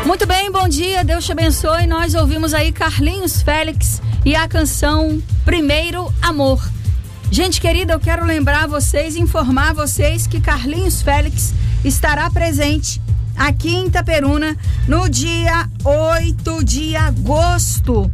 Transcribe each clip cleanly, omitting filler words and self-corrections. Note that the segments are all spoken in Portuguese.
Muito bem, bom dia, Deus te abençoe. Nós ouvimos aí Carlinhos Félix e a canção Primeiro Amor. Gente querida, eu quero lembrar vocês, informar vocês que Carlinhos Félix estará presente aqui em Itaperuna no dia 8 de agosto,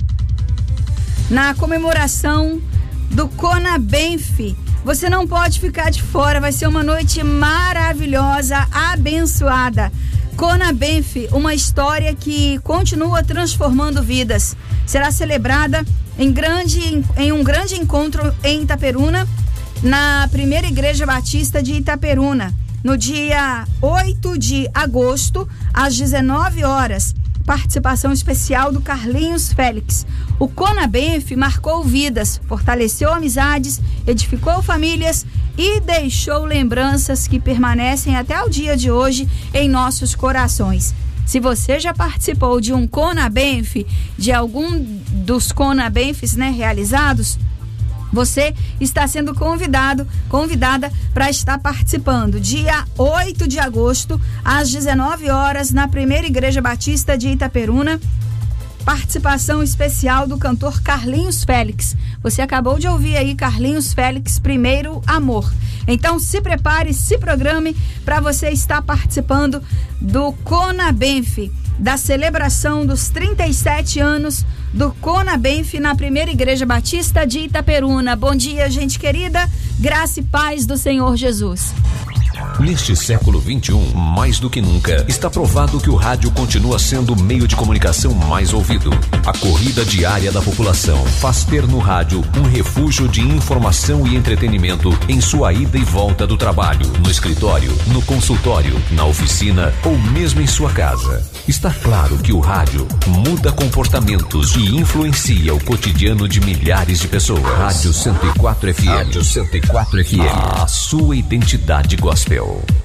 na comemoração do Conabenf. Você não pode ficar de fora, vai ser uma noite maravilhosa, abençoada. Conabenf, uma história que continua transformando vidas. Será celebrada em um grande encontro em Itaperuna, na Primeira Igreja Batista de Itaperuna, no dia 8 de agosto, às 19 horas. Participação especial do Carlinhos Félix. O Conabenf marcou vidas, fortaleceu amizades, edificou famílias e deixou lembranças que permanecem até o dia de hoje em nossos corações. Se você já participou de um Conabenf, de algum dos Conabenfs, realizados, você está sendo convidada para estar participando. Dia 8 de agosto, às 19 horas, na Primeira Igreja Batista de Itaperuna. Participação especial do cantor Carlinhos Félix. Você acabou de ouvir aí Carlinhos Félix, Primeiro Amor. Então se prepare, se programe para você estar participando do Conabenf, da celebração dos 37 anos do Conabenf na Primeira Igreja Batista de Itaperuna. Bom dia, gente querida, graça e paz do Senhor Jesus. Neste século XXI, mais do que nunca, está provado que o rádio continua sendo o meio de comunicação mais ouvido. A corrida diária da população faz ter no rádio um refúgio de informação e entretenimento em sua ida e volta do trabalho, no escritório, no consultório, na oficina ou mesmo em sua casa. Está claro que o rádio muda comportamentos e influencia o cotidiano de milhares de pessoas. Rádio 104 FM. Rádio 104 FM. A sua identidade gospel.